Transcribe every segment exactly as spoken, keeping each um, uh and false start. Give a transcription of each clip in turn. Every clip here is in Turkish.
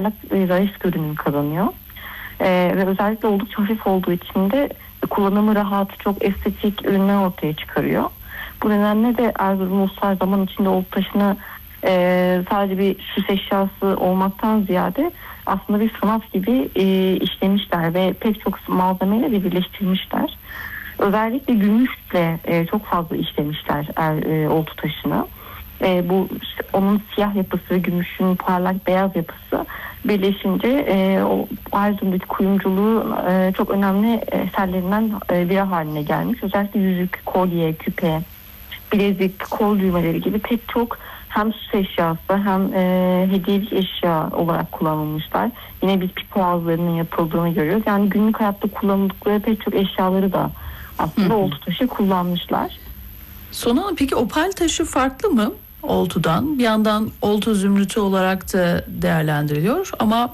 parlak ve zarif görünüm kazanıyor. Ee, ve özellikle oldukça hafif olduğu için de kullanımı rahat, çok estetik ürünler ortaya çıkarıyor. Bu nedenle de Erzurum Uluslar zaman içinde oltu taşını e, sadece bir süs eşyası olmaktan ziyade aslında bir sanat gibi e, işlemişler ve pek çok malzemeyle de birleştirmişler. Özellikle gümüşle e, çok fazla işlemişler er, e, oltu taşını. E, bu onun siyah yapısı, gümüşün parlak beyaz yapısı birleşince e, o Erzurum'daki kuyumculuğu e, çok önemli eserlerinden e, biri haline gelmiş. Özellikle yüzük, kolye, küpe, bilezik, kol düğmeleri gibi pek çok hem süs eşyası hem e, hediyelik eşya olarak kullanılmışlar. Yine biz pipo ağızlarının yapıldığını görüyoruz. Yani günlük hayatta kullanıldıkları pek çok eşyaları da aslında Hı. oltu taşı kullanmışlar. Sona Hanım, peki opal taşı farklı mı oltudan? Bir yandan oltu zümrütü olarak da değerlendiriliyor ama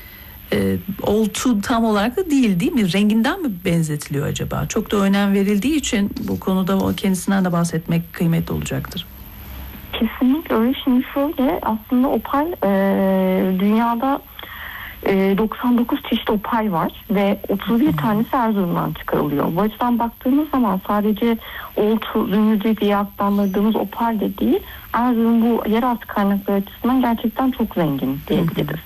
e, oltu tam olarak da değil değil mi? Renginden mi benzetiliyor acaba? Çok da önem verildiği için bu konuda o kendisinden de bahsetmek kıymetli olacaktır. Kesinlikle öyle. Şimdi şöyle, aslında opal e, dünyada e, doksan dokuz çeşit opal var ve otuz bir tanesi Erzurum'dan çıkarılıyor. Bu açıdan baktığımız zaman sadece oltu, zümrüdü diye adlandırdığımız opal de değil, Erzurum bu yeraltı kaynakları açısından gerçekten çok zengin diyebiliriz.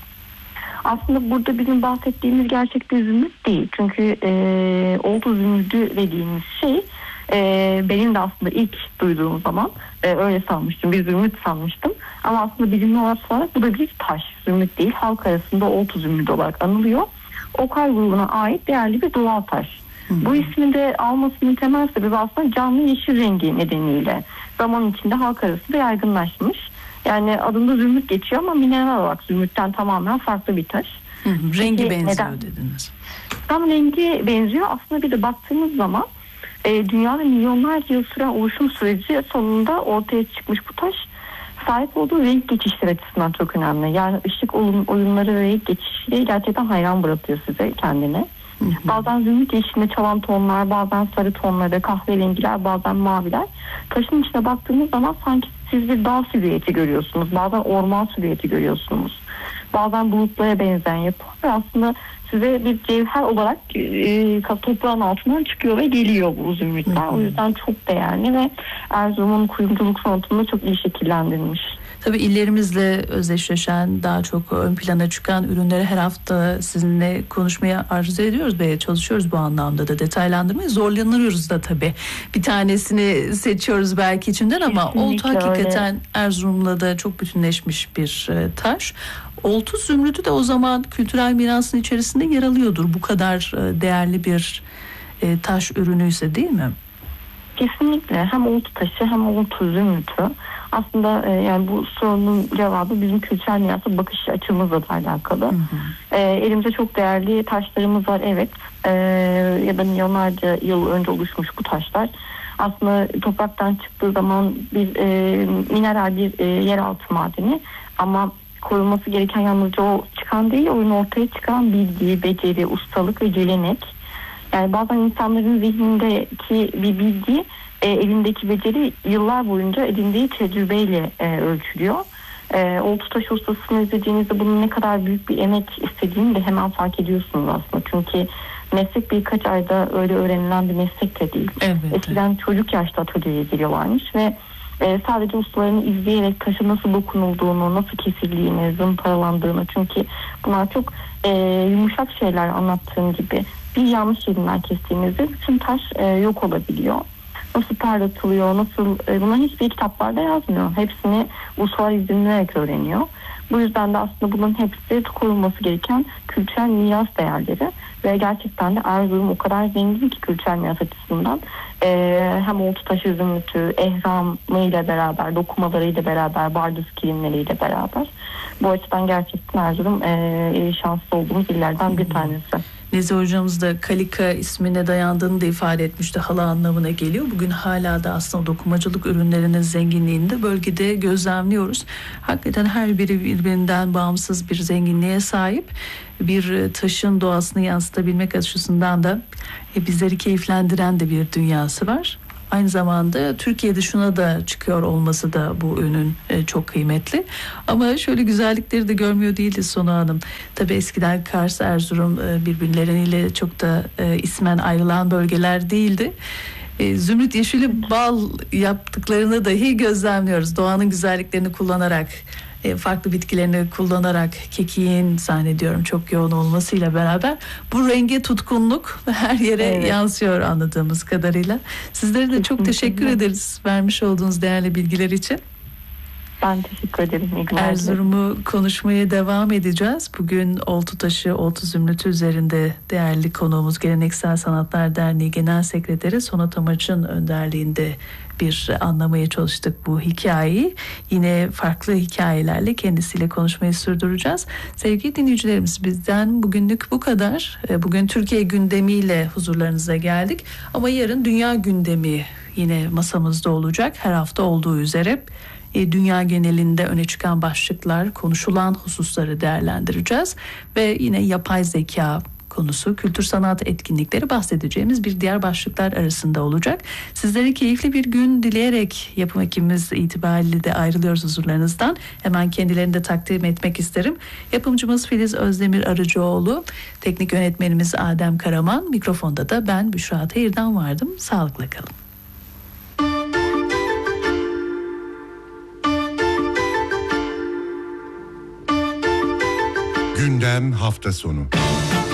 Aslında burada bizim bahsettiğimiz gerçek bir zümrüt değil. Çünkü e, oltu zümrüdü dediğimiz şey e, benim de aslında ilk duyduğum zaman e, öyle sanmıştım. Bir zümrüt sanmıştım. Ama aslında bilimli olarak bu da bir taş. Zümrüt değil. Halk arasında oltu zümrüdü olarak anılıyor. Okal grubuna ait değerli bir doğal taş. Hı-hı. Bu ismi de almasının temel sebebi aslında canlı yeşil rengi nedeniyle zaman içinde halk arasında yaygınlaşmış. Yani adında zümrüt geçiyor ama mineral olarak zümrütten tamamen farklı bir taş. Hı hı, rengi Peki, benziyor neden? dediniz. Tam rengi benziyor. Aslında bir de baktığımız zaman e, dünyada milyonlarca yıl süren oluşum süreci sonunda ortaya çıkmış bu taş. Sahip olduğu renk geçişleri açısından çok önemli. Yani ışık oyun, oyunları ve renk geçişleri gerçekten hayran bırakıyor size kendine. Hı hı. Bazen zümrüt yeşilinde çalan tonlar, bazen sarı tonları, kahverengiler, bazen maviler. Taşın içine baktığınız zaman sanki siz bir dağ silüeti görüyorsunuz. Bazen orman silüeti görüyorsunuz. Bazen bulutlara benzeyen yapı. Ve aslında size bir cevher olarak e, toprağın altından çıkıyor ve geliyor bu zümrütler. O yüzden çok değerli ve Erzurum'un kuyumculuk sanatını çok iyi şekillendirilmiş. Tabii illerimizle özdeşleşen, daha çok ön plana çıkan ürünleri her hafta sizinle konuşmaya arzu ediyoruz ve çalışıyoruz bu anlamda da detaylandırmaya. Zorlanıyoruz da tabii. Bir tanesini seçiyoruz belki içinden ama Kesinlikle oltu hakikaten öyle. Erzurum'la da çok bütünleşmiş bir taş. Oltu zümrütü de o zaman kültürel mirasın içerisinde yer alıyordur. Bu kadar değerli bir taş ürünüyse, değil mi? Kesinlikle. Hem oltu taşı hem oltu zümrütü. Aslında e, yani bu sorunun cevabı bizim kültürel mirasa bakış açımızla da alakalı. Hı hı. E, elimizde çok değerli taşlarımız var, evet. E, ya da milyonlarca yıl önce oluşmuş bu taşlar. Aslında topraktan çıktığı zaman bir e, mineral, bir e, yeraltı madeni ama korunması gereken yalnızca o çıkan değil, oyun ortaya çıkan bilgi, beceri, ustalık ve gelenek. Yani bazen insanların zihnindeki bir bilgi, e, elindeki beceri yıllar boyunca edindiği tecrübeyle e, ölçülüyor. E, oltu taşı ustasını izlediğinizde bunun ne kadar büyük bir emek istediğini de hemen fark ediyorsunuz aslında. Çünkü meslek birkaç ayda öyle öğrenilen bir meslek de değil. Evet. Eskiden çocuk yaşta atölyeye giriyorlarmış ve e, sadece ustalarını izleyerek taşı nasıl dokunulduğunu, nasıl kesildiğini, zımparalandığını, çünkü bunlar çok e, yumuşak şeyler anlattığım gibi. Bir yanlış yerinden kestiğinizde bütün taş e, yok olabiliyor. Nasıl parlatılıyor, nasıl e, bunların hiçbir kitaplarda yazmıyor. Hepsini ustalar izlenilerek öğreniyor. Bu yüzden de aslında bunların hepsi korunması gereken kültürel miras değerleri ve gerçekten de Erzurum o kadar zengin ki kültürel miras açısından. E, hem oltu taşı zümrütü, ehramıyla beraber, dokumalarıyla beraber, bardız kilimleriyle beraber. Bu açıdan gerçekten Erzurum e, şanslı olduğumuz illerden bir tanesi. Nezi hocamız da kalika ismine dayandığını da ifade etmişti. Halı anlamına geliyor. Bugün hala da aslında dokumacılık ürünlerinin zenginliğini de bölgede gözlemliyoruz. Hakikaten her biri birbirinden bağımsız bir zenginliğe sahip. Bir taşın doğasını yansıtabilmek açısından da bizleri keyiflendiren de bir dünyası var. aynı zamanda Türkiye dışına da çıkıyor olması da bu ürünün e, çok kıymetli. Ama şöyle güzellikleri de görmüyor değiliz Sonu Hanım. Tabii eskiden Kars, Erzurum e, birbirleriyle çok da e, ismen ayrılan bölgeler değildi. E, zümrüt yeşili bal yaptıklarını dahi gözlemliyoruz. Doğanın güzelliklerini kullanarak, e, farklı bitkilerini kullanarak, kekiğin zannediyorum çok yoğun olmasıyla beraber bu renge tutkunluk her yere evet. yansıyor anladığımız kadarıyla. Sizlere de Kesinlikle. çok teşekkür ederiz vermiş olduğunuz değerli bilgiler için. Ben teşekkür ederim. Erzurum'u konuşmaya devam edeceğiz. Bugün oltu taşı, oltu zümrütü üzerinde değerli konuğumuz Geleneksel Sanatlar Derneği Genel Sekreteri Sonat Amaç'ın önderliğinde bir anlamaya çalıştık bu hikayeyi. Yine farklı hikayelerle kendisiyle konuşmayı sürdüreceğiz. Sevgili dinleyicilerimiz, bizden bugünlük bu kadar. Bugün Türkiye gündemiyle huzurlarınıza geldik. Ama yarın dünya gündemi yine masamızda olacak. Her hafta olduğu üzere dünya genelinde öne çıkan başlıklar, konuşulan hususları değerlendireceğiz. Ve yine yapay zeka konusu, kültür sanat etkinlikleri bahsedeceğimiz bir diğer başlıklar arasında olacak. Sizlere keyifli bir gün dileyerek yapım ekibimiz itibariyle de ayrılıyoruz huzurlarınızdan. Hemen kendilerini de takdim etmek isterim. Yapımcımız Filiz Özdemir Arıcıoğlu, teknik yönetmenimiz Adem Karaman, mikrofonda da ben Büşra Tayır'dan vardım. Sağlıkla kalın. Gündem hafta sonu.